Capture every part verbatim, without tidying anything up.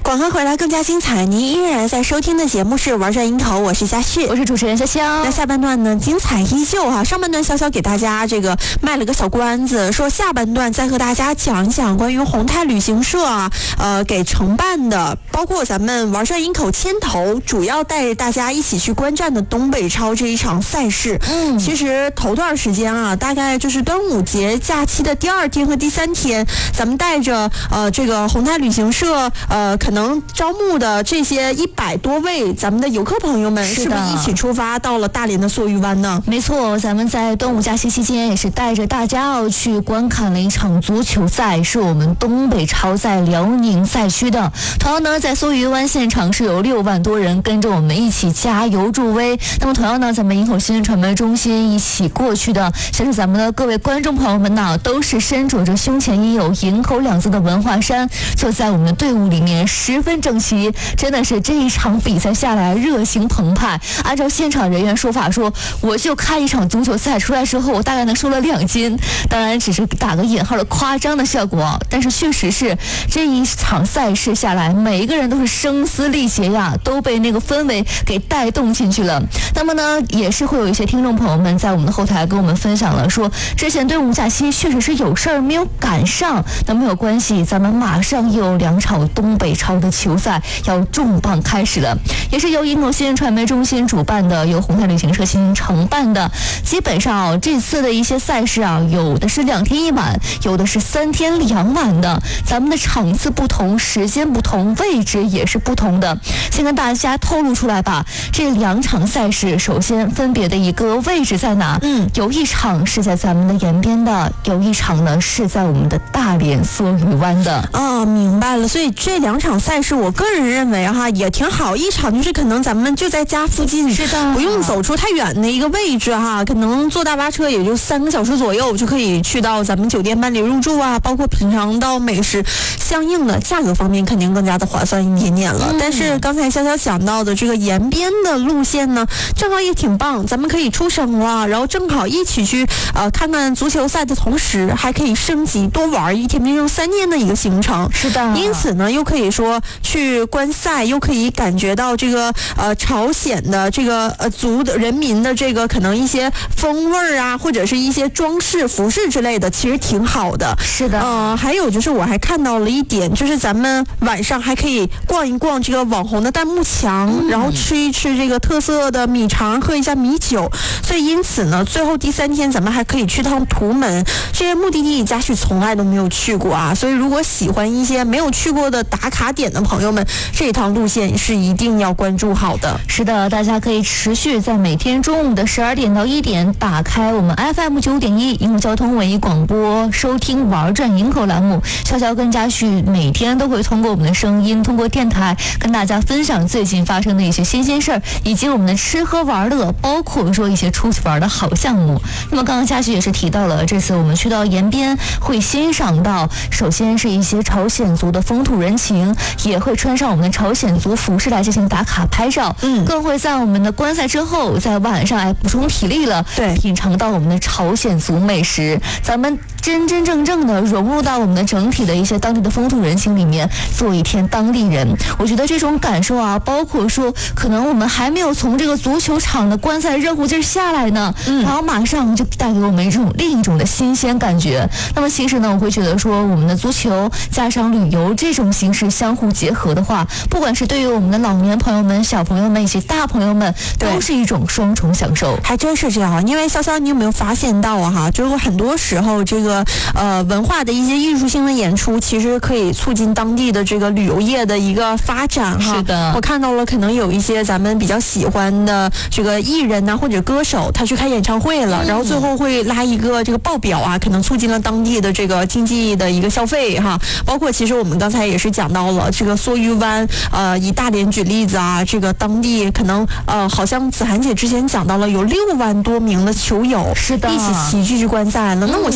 广告回来更加精彩，您依然在收听的节目是玩转樱桃，我是夏旭， 我是主持人潇潇。 那下半段呢，精彩依旧哈、啊。上半段潇潇给大家这个卖了个小关子，说下半段再和大家讲一讲关于宏泰旅行社啊，呃，给承办的，包括咱们玩转樱口牵头，主要带着大家一起去观战的东北超这一场赛事。嗯，其实头段时间啊，大概就是端午节假期的第二天和第三天，咱们带着呃这个宏泰旅行社呃可能招募的这些一百多位咱们的游客朋友们，是不是一起出发到了大连的梭鱼湾呢？ 没错，咱们在端午假期期间也是带着大家要去观看了一场足球赛，是我们东北超在辽宁赛区的。同样呢，在梭鱼湾现场是有六万多人跟着我们一起加油助威。那么同样呢，咱们营口新闻传媒中心一起过去的，像是咱们的各位观众朋友们呢，都是身着着胸前印有营口两字的文化衫，坐在我们的队伍里面十分整齐，真的是这一场比赛下来热情澎湃。按照现场人员说法说，我就看一场足球赛出来之后，我大概能瘦了两斤，当然只是打个引号的夸张的效果，但是确实是这一场赛事下来，每一个人都是声嘶力竭呀，都被那个氛围给带动进去了。那么呢，也是会有一些听众朋友们在我们的后台跟我们分享了，说之前端午假期确实是有事儿没有赶上，那没有关系，咱们马上又有两场东北超的球赛要重磅开始了，也是由营口新闻传媒中心主办的，由宏泰旅行社新承办的。基本上、啊、这次的一些赛事啊，有的是两天一晚，有的是三天两晚的，咱们的场次不同，时间不同，位置也是不同的。先跟大家透露出来吧，这两场赛事首先分别的一个位置在哪？嗯，有一场是在咱们的延边的，有一场呢是在我们的大连梭鱼湾的。 哦，明白了。所以这两场赛事，我个人认为哈也挺好。一场就是可能咱们就在家附近， 是的， 不用走出太远的一个位置哈，可能坐大巴车也就三个小时左右就可以去到咱们酒店办理入住啊，包括品尝到美食，相应的价格方面肯定更加的划算一点点了。嗯、但是刚才潇潇讲到的这个延边的路线呢，正好也挺棒，咱们可以出省了，然后正好一起去呃看看足球赛的同时，还可以升级多玩一天变成三天的一个行程。 是的， 因此呢，又可以说去观赛，又可以感觉到这个呃朝鲜的这个呃族的人民的这个可能一些风味儿啊，或者是一些装饰服饰之类的，其实挺好的。 是的， 呃，还有就是我还看到了一点，就是咱们晚上还可以逛一逛这个网红的弹幕墙，嗯、然后吃一吃这个特色的米肠，喝一下米酒。所以因此呢，最后第三天咱们还可以去趟图门，这些目的地嘉许从来都没有去过啊。所以如果喜欢一些没有去过的打卡点的朋友们，这一趟路线是一定要关注好的。 是的，大家可以持续在每天中午的十二点到一点打开我们 F M 九点一营口交通文艺广播，收听玩转营口栏目。潇潇跟嘉旭每天都会通过我们的声音，通过电台跟大家分享最近发生的一些新鲜事儿，以及我们的吃喝玩乐，包括说一些出去玩的好项目。那么刚刚嘉旭也是提到了，这次我们去到延边会欣赏到，首先是一些朝鲜族的风土人情，也会穿上我们的朝鲜族服饰来进行打卡拍照，嗯，更会在我们的观赛之后，在晚上来补充体力了， 对， 品尝到我们的朝鲜族美食，咱们真真正正的融入到我们的整体的一些当地的风土人情里面，做一天当地人。我觉得这种感受啊，包括说可能我们还没有从这个足球场的观赛热乎劲儿下来呢，嗯，然后马上就带给我们一种另一种的新鲜感觉。那么其实呢，我会觉得说我们的足球加上旅游这种形式相互结合的话，不管是对于我们的老年朋友们、小朋友们以及大朋友们，都是一种双重享受。 还真是这样，因为潇潇，你有没有发现到啊？哈，就是很多时候这个呃文化的一些艺术性的演出，其实可以促进当地的这个旅游业的一个发展哈。 是的， 我看到了，可能有一些咱们比较喜欢的这个艺人呐、啊、或者歌手，他去开演唱会了，嗯、然后最后会拉一个这个报表啊，可能促进了当地的这个经济的一个消费哈。包括其实我们刚才也是讲到了这个梭鱼湾，呃，以大连举例子啊，这个当地可能呃，好像子涵姐之前讲到了有六万多名的球友， 是的， 一起齐聚去观赛了。嗯、那我相信肯定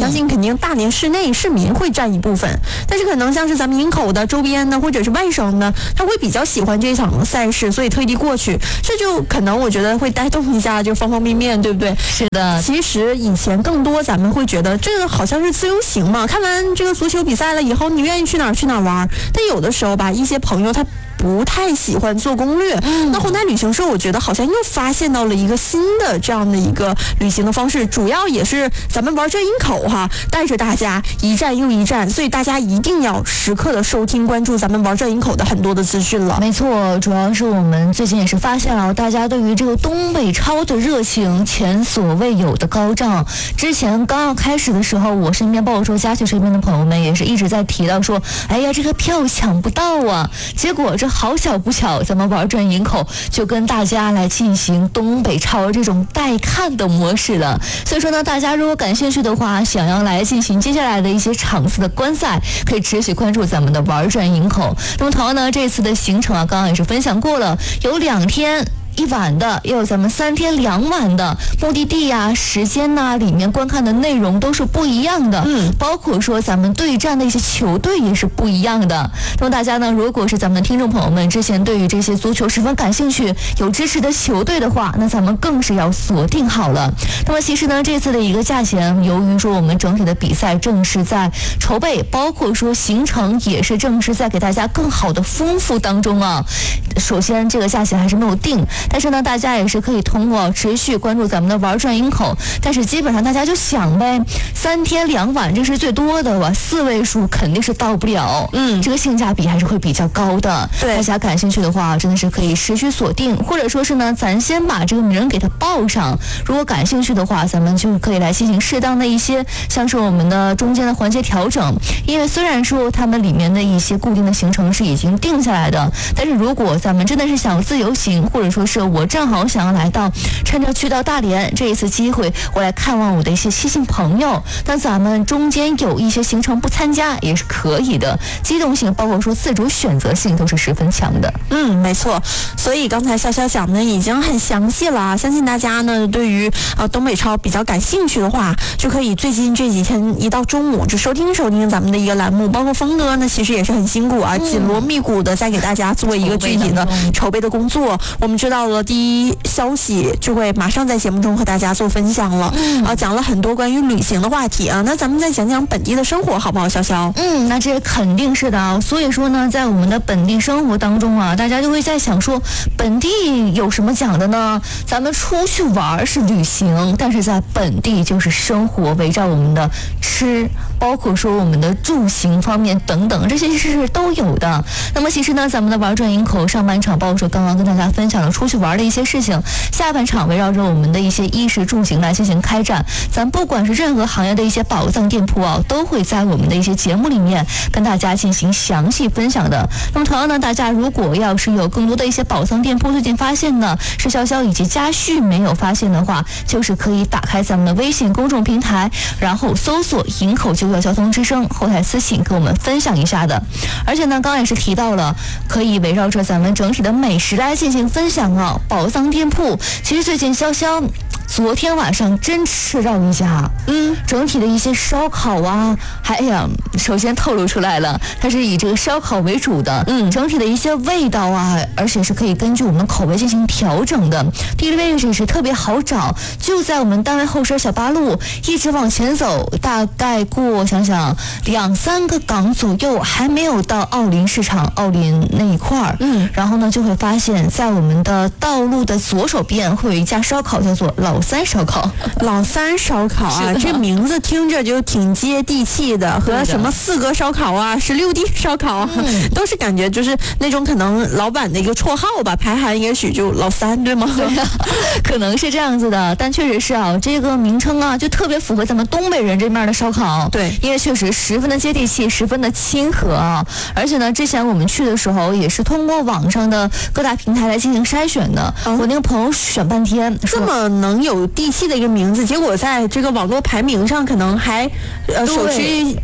定大连市内市民会占一部分，但是可能像是咱们营口的周边呢，或者是外省的，他会比较喜欢这一场赛事，所以特地过去，这就可能我觉得会带动一下就方方面面，对不对？ 是的， 其实以前更多咱们会觉得这个好像是自由行嘛，看完这个足球比赛了以后，你愿意去哪儿去哪儿玩，但有的时候吧，一些朋友他不太喜欢做攻略。嗯，那红台旅行社我觉得好像又发现到了一个新的这样的一个旅行的方式，主要也是咱们玩这营口哈，带着大家一站又一站，所以大家一定要时刻的收听关注咱们玩这营口的很多的资讯了。 没错，主要是我们最近也是发现了大家对于这个东北超的热情前所未有的高涨。之前刚要开始的时候，我身边包括说嘉许身边的朋友们也是一直在提到说，哎呀这个票抢不到啊，结果这好巧不巧，咱们玩转营口就跟大家来进行东北超这种带看的模式了。所以说呢，大家如果感兴趣的话，想要来进行接下来的一些场次的观赛，可以持续关注咱们的玩转营口。那么同样呢，这次的行程啊，刚刚也是分享过了，有两天一晚的，也有咱们三天两晚的，目的地呀、啊、时间呐、啊，里面观看的内容都是不一样的。嗯，包括说咱们对战的一些球队也是不一样的。那么大家呢，如果是咱们的听众朋友们之前对于这些足球十分感兴趣，有支持的球队的话，那咱们更是要锁定好了。那么其实呢，这次的一个价钱，由于说我们整体的比赛正是在筹备，包括说行程也是正是在给大家更好的丰富当中啊。首先这个价钱还是没有定。但是呢，大家也是可以通过持续关注咱们的玩转营口，但是基本上大家就想呗，三天两晚这是最多的吧，四位数肯定是到不了，嗯，这个性价比还是会比较高的。对，大家感兴趣的话，真的是可以持续锁定，或者说是呢，咱先把这个名给它报上。如果感兴趣的话，咱们就可以来进行适当的一些，像是我们的中间的环节调整。因为虽然说他们里面的一些固定的行程是已经定下来的，但是如果咱们真的是想自由行，或者说是我正好想要来到，趁着去到大连这一次机会，我来看望我的一些亲戚朋友，那咱们中间有一些行程不参加也是可以的，机动性包括说自主选择性都是十分强的。 嗯，没错。所以刚才潇潇讲的已经很详细了，相信大家呢对于呃东北超比较感兴趣的话，就可以最近这几天一到中午就收听收听咱们的一个栏目，包括峰哥呢其实也是很辛苦啊，紧锣密鼓的在给大家做一个具体的筹备的工作。我们知道了第一消息，就会马上在节目中和大家做分享了。嗯，啊，讲了很多关于旅行的话题啊，那咱们再讲讲本地的生活好不好，潇潇？ 嗯，那这肯定是的啊。所以说呢，在我们的本地生活当中啊，大家就会在想说，本地有什么讲的呢？咱们出去玩是旅行，但是在本地就是生活，围绕我们的吃，包括说我们的住行方面等等，这些是都有的。那么其实呢，咱们的玩转营口上半场，包括说刚刚跟大家分享了出去玩的一些事情，下半场围绕着我们的一些衣食住行来进行开展。咱不管是任何行业的一些宝藏店铺啊，都会在我们的一些节目里面跟大家进行详细分享的。那么同样呢，大家如果要是有更多的一些宝藏店铺最近发现呢，是潇潇以及嘉旭没有发现的话，就是可以打开咱们的微信公众平台，然后搜索营口九九交通之声，后台私信跟我们分享一下的。而且呢，刚刚也是提到了，可以围绕着咱们整体的美食来进行分享啊。宝藏店铺，其实最近潇潇昨天晚上真吃到一家，嗯，整体的一些烧烤啊，还哎呀，首先透露出来了，它是以这个烧烤为主的，嗯，整体的一些味道啊，而且是可以根据我们口味进行调整的。地理位置是特别好找，就在我们单位后身小八路，一直往前走，大概过想想两三个港左右，还没有到奥林市场奥林那一块儿，嗯，然后呢就会发现，在我们的道路的左手边会有一家烧烤，叫做老三烧烤。 老三烧烤啊，这名字听着就挺接地气的，和什么四哥烧烤啊、十六弟烧烤啊，嗯、都是感觉就是那种可能老板的一个绰号吧，排行也许就老三，对吗？ 对啊，可能是这样子的，但确实是啊，这个名称啊，就特别符合咱们东北人这面的烧烤。对，因为确实十分的接地气，十分的亲和啊。而且呢，之前我们去的时候也是通过网上的各大平台来进行筛选的。嗯、我那个朋友选半天， 这么能有地气的一个名字，结果在这个网络排名上可能还呃首屈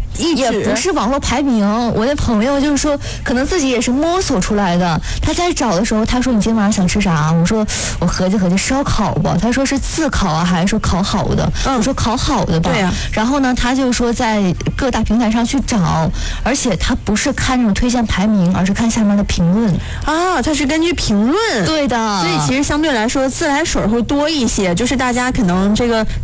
一也不是网络排名。我那朋友就是说，可能自己也是摸索出来的。他在找的时候，他说你今天晚上想吃啥？我说我合计合计烧烤吧。他说是自烤啊，还是说烤好的？嗯、我说烤好的吧。 对呀、啊。 然后呢，他就说在各大平台上去找，而且他不是看那种推荐排名，而是看下面的评论啊，他是根据评论。 对的。 所以其实相对来说自来水会多一些，就是大家可能这个。